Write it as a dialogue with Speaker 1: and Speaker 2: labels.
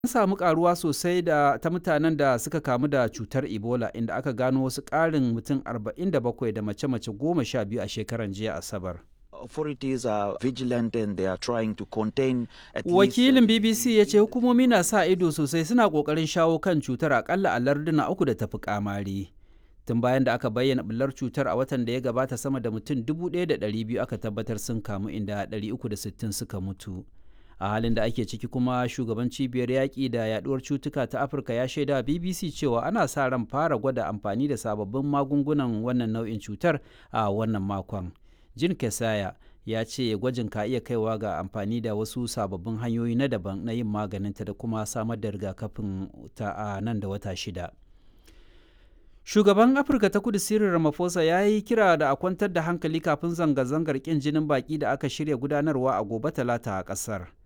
Speaker 1: An samu karuwa sosai ta mutanen da suka kamu da cutar Ebola, inda aka gano wasu ƙarin mutum 47 da mace-mace 12 a shekaran jiya Asabar.
Speaker 2: Authorities are vigilant and they are trying to contain at least.
Speaker 1: Wakilin BBC ya ce hukumomi na sa ido sosai, suna ƙoƙarin shawo kan cutar akalla a larduna 3 da tafi kamari. Tun bayan da aka bayyana ɓullar cutar a watan da ya gabata, sama da mutum 1,200 aka tabbatar sun kamu, inda 360 suka mutu. A halin da ake ciki kuma, shugaban cibiyar yaƙi da yaɗuwar cutuka ta Afirka ya shaida BBC cewa ana sa ran fara gwada amfani da sababbin magungunan wannan nau'in cutar a wannan makon. Jean Kesaya ya ce gwajin ka iya kaiwa ga amfani da wasu sababbin hanyoyi na daban na yin maganinta da kuma samar da rigakafin ta a nan da wata 6. Shugaban Afirka ta Kudu Cyril Ramaphosa ya yi kira da a kwantar da hankali kafin zanga-zangar ƙin jinin baƙi da aka shirya gudanarwa a gobe Talata a ƙasar.